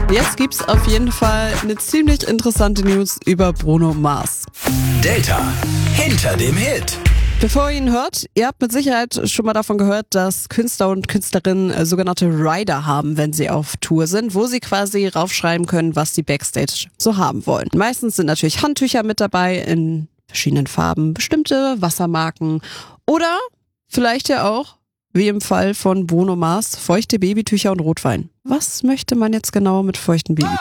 Jetzt gibt's auf jeden Fall eine ziemlich interessante News über Bruno Mars. Delta hinter dem Hit. Bevor ihr ihn hört, ihr habt mit Sicherheit schon mal davon gehört, dass Künstler und Künstlerinnen sogenannte Rider haben, wenn sie auf Tour sind, wo sie quasi raufschreiben können, was die Backstage so haben wollen. Meistens sind natürlich Handtücher mit dabei in verschiedenen Farben, bestimmte Wassermarken oder vielleicht ja auch, wie im Fall von Bruno Mars, feuchte Babytücher und Rotwein. Was möchte man jetzt genau mit feuchten Babytüchern?